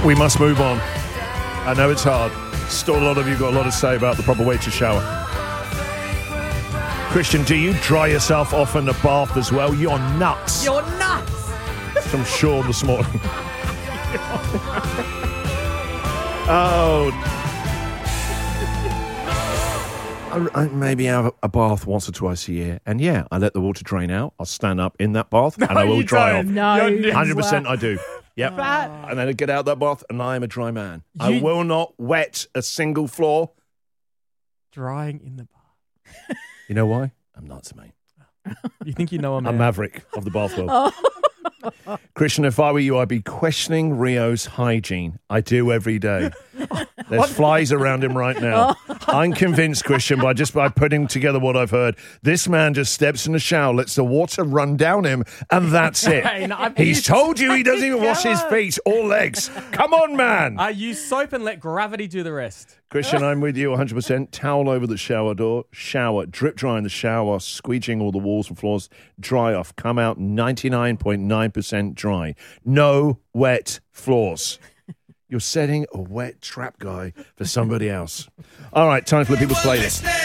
We must move on. I know it's hard. Still, a lot of you got a lot to say about the proper way to shower. Christian, do you dry yourself off in the bath as well? You're nuts. You're nuts. From Sean this morning. Oh. I maybe have a bath once or twice a year. And yeah, I let the water drain out. I'll stand up in that bath and I will dry off. No, 100% I do. Yep. And then I get out that bath and I am a dry man. I will not wet a single floor. Drying in the bath. You know why? I'm nuts, mate. You think you know a man? I'm Maverick of the bath world. Christian, if I were you, I'd be questioning Rio's hygiene. I do every day. There's flies around him right now. I'm convinced, Christian, by putting together what I've heard, this man just steps in the shower, lets the water run down him, and that's it. He's told you he doesn't even wash his feet or legs. Come on, man. Use soap and let gravity do the rest. Christian, I'm with you 100%. Towel over the shower door. Shower. Drip dry in the shower. Squeegeeing all the walls and floors. Dry off. Come out 99.9% dry. No wet floors. You're setting a wet trap guy for somebody else. All right, time for the People's Playlist.